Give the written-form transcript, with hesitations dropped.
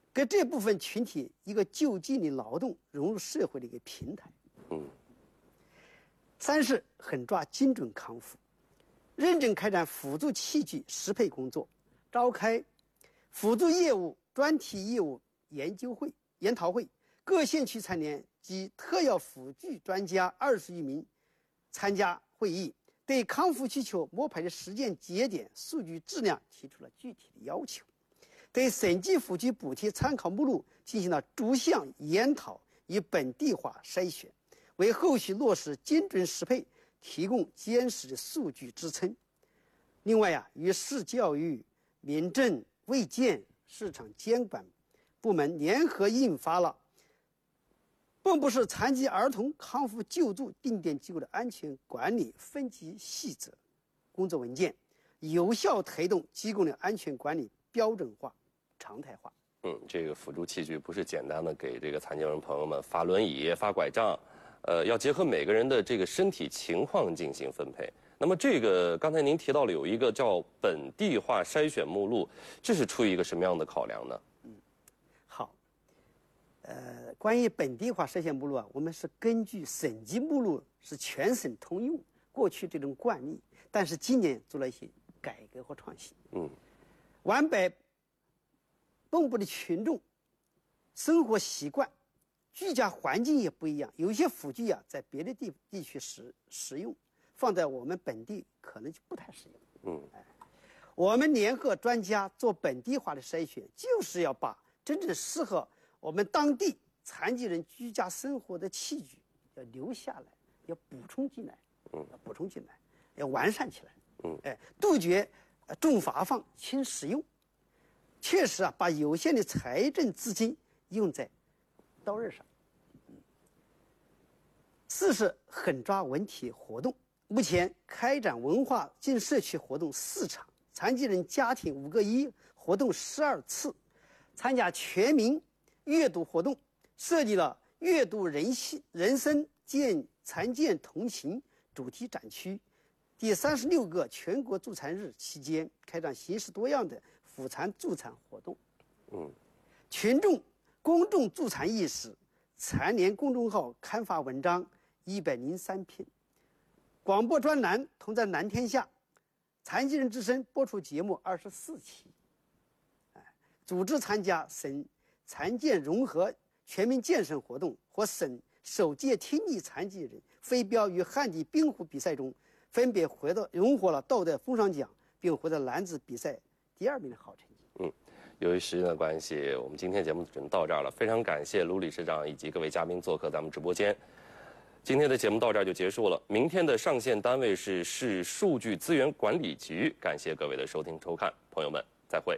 给这部分群体一个就近的劳动融入社会的一个平台。三是狠抓精准康复，认真开展辅助器具适配工作，召开辅助业务专题业务研讨会，各县区残联及特邀辅具专家20余名参加会议，对康复需求摸排的实践节点、数据质量提出了具体的要求，对省级辅具补贴参考目录进行了逐项研讨与本地化筛选，为后续落实精准适配提供坚实的数据支撑。另外与市教育、民政、卫健、市场监管部门联合印发了蚌埠市残疾儿童康复救助定点机构的安全管理分级细则工作文件，有效推动机构的安全管理标准化、常态化。 这个辅助器具不是简单的给这个残疾人朋友们发轮椅、发拐杖，要结合每个人的这个身体情况进行分配。那么这个刚才您提到了有一个叫本地化筛选目录，这是出于一个什么样的考量呢？ 好，关于本地化筛选目录我们是根据省级目录是全省通用过去这种惯例，但是今年做了一些改革和创新。完摆蚌埠的群众生活习惯、居家环境也不一样，有些辅具在别的地区使用，放在我们本地可能就不太适用。我们联合专家做本地化的筛选，就是要把真正适合我们当地残疾人居家生活的器具要留下来，要补充进来，要完善起来。杜绝重发放轻使用，确实把有限的财政资金用在刀刃上。四是狠抓文体活动，目前开展文化进社区活动4场，残疾人家庭5个1活动12次，参加全民阅读活动，设计了阅读人生残健同行主题展区。第36个全国助残日期间，开展形式多样的扶残助残活动。公众助残意识，残联公众号刊发文章103篇，广播专栏同在蓝天下，残疾人之声播出节目24期。组织参加省残健融合全民健身活动和省首届听力残疾人飞镖与旱地冰壶比赛中，分别荣获了道德风尚奖，并获得男子比赛第2名的好成绩。 由于时间的关系，我们今天节目只能到这儿了。非常感谢卢理事长以及各位嘉宾做客咱们直播间。今天的节目到这儿就结束了。明天的上线单位是市数据资源管理局。感谢各位的收听收看，朋友们再会。